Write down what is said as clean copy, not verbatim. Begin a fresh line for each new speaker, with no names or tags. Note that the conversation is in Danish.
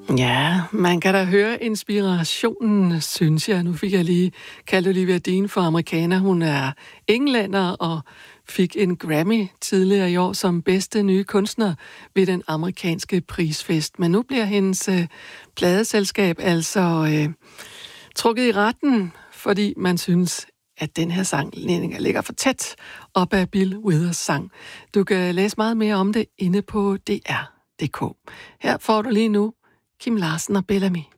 Ja, man kan da høre inspirationen, synes jeg. Nu fik jeg lige kaldt Olivia Dean for amerikaner. Hun er englænder og fik en Grammy tidligere i år som bedste nye kunstner ved den amerikanske prisfest. Men nu bliver hendes pladeselskab altså trukket i retten, fordi man synes, at den her sang ligger for tæt op ad Bill Withers sang. Du kan læse meget mere om det inde på dr.dk. Her får du lige nu Kim Larsen og Bellamy.